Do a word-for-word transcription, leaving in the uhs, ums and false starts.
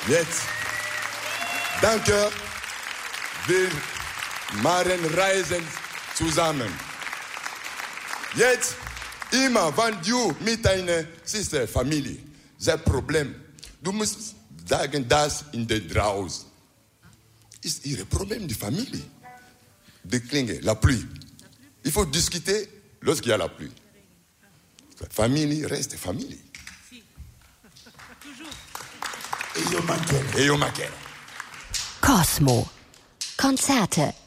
Jetzt, danke, wir machen Reisen zusammen. Jetzt, immer, wenn du mit deiner Sister, Familie, das Problem, du musst sagen, das in der draußen. Ist ihr Problem, die Familie. De Klinge, la pluie. Il faut discuter lorsqu'il y a la pluie. La famille reste famille. E io mancherò. E io mancherò. Cosmo. Konzerte